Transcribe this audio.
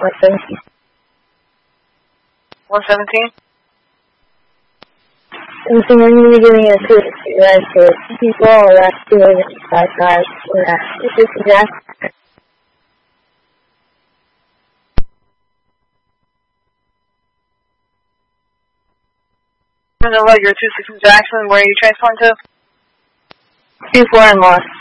117. 117? I'm saying I'm going to be giving a 2 to 2 people, or that's 2 5 cars, or that's 2 gas. You're 2-6 Jackson, where are you transferring to? 2-4 and lost.